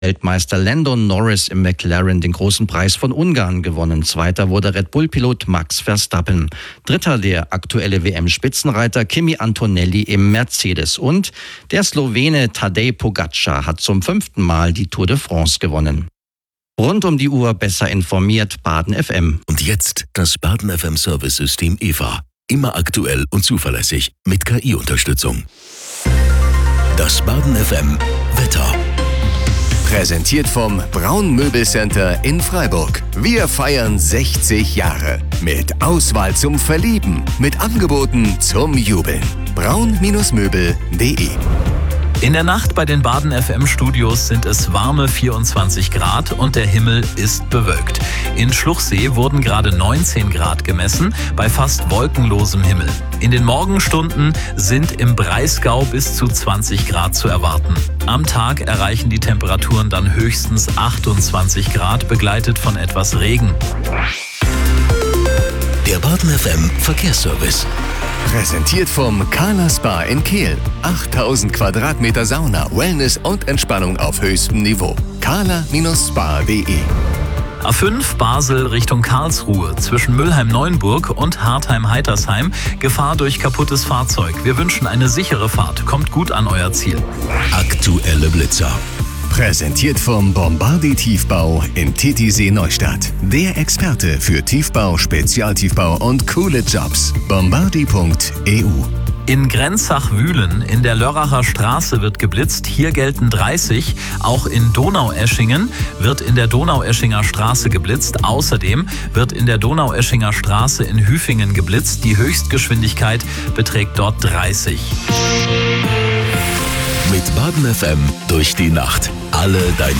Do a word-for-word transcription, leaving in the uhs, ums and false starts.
Weltmeister Lando Norris im McLaren den großen Preis von Ungarn gewonnen. Zweiter wurde Red Bull-Pilot Max Verstappen. Dritter der aktuelle W M-Spitzenreiter Kimi Antonelli im Mercedes. Und der Slowene Tadej Pogačar hat zum fünften Mal die Tour de France gewonnen. Rund um die Uhr besser informiert, Baden F M. Und jetzt das Baden F M Service-System E V A. Immer aktuell und zuverlässig mit K I-Unterstützung. Das Baden F M Wetter. Präsentiert vom Braun Möbelcenter in Freiburg. Wir feiern sechzig Jahre. Mit Auswahl zum Verlieben. Mit Angeboten zum Jubeln. braun Möbel punkt de. In der Nacht bei den Baden F M-Studios sind es warme vierundzwanzig Grad und der Himmel ist bewölkt. In Schluchsee wurden gerade neunzehn Grad gemessen, bei fast wolkenlosem Himmel. In den Morgenstunden sind im Breisgau bis zu zwanzig Grad zu erwarten. Am Tag erreichen die Temperaturen dann höchstens achtundzwanzig Grad, begleitet von etwas Regen. Der Baden F M Verkehrsservice. Präsentiert vom Carla Spa in Kehl. achttausend Quadratmeter Sauna, Wellness und Entspannung auf höchstem Niveau. carla Spa punkt de. A fünf Basel Richtung Karlsruhe zwischen Mülheim-Neuenburg und Hartheim-Heitersheim. Gefahr durch kaputtes Fahrzeug. Wir wünschen eine sichere Fahrt. Kommt gut an euer Ziel. Aktuelle Blitzer. Präsentiert vom Bombardi Tiefbau in Titisee Neustadt. Der Experte für Tiefbau, Spezialtiefbau und coole Jobs. bombardi punkt e u. In Grenzach-Wühlen in der Lörracher Straße wird geblitzt. Hier gelten dreißig. Auch in Donaueschingen wird in der Donaueschinger Straße geblitzt. Außerdem wird in der Donaueschinger Straße in Hüfingen geblitzt. Die Höchstgeschwindigkeit beträgt dort dreißig. Mit Baden F M durch die Nacht. Alle deine